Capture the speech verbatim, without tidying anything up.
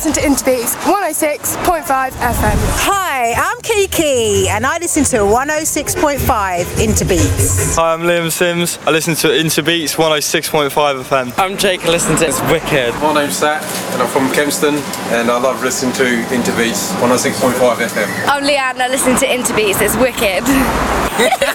listen to Interbeats one oh six point five F M. Hi, I'm Kiki and I listen to one oh six point five Interbeats. Hi, I'm Liam Sims. I listen to Interbeats one oh six point five F M. I'm Jake, I listen to It's Wicked. My name's Sat and I'm from Kempston and I love listening to Interbeats one oh six point five F M. I'm Leanne, I listen to Interbeats, it's wicked.